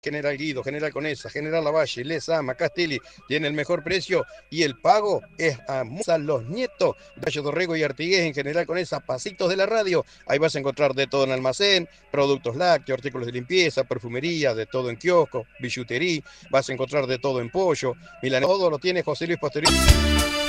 General Guido, General Conesa, General Lavalle, Lezama, Castelli, tiene el mejor precio y el pago es a Los Nietos, Valle Dorrego y Artigués en General Conesa, pasitos de la radio. Ahí vas a encontrar de todo en almacén, productos lácteos, artículos de limpieza, perfumería, de todo en kiosco, billutería, vas a encontrar de todo en pollo, Milanesa, todo lo tiene José Luis Posterior.